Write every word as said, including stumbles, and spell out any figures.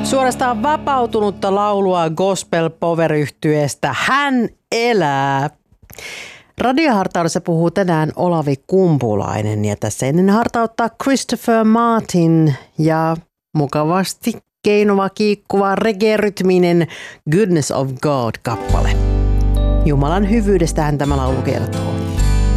Suorastaan vapautunutta laulua gospel power-yhtyeestä Hän elää. Radiohartaudessa puhuu tänään Olavi Kumpulainen ja tässä ennen hartauttaa Christopher Martin ja mukavasti keinova, kiikkuva, reggae-rytminen Goodness of God-kappale. Jumalan hyvyydestähän tämä laulu kertoo.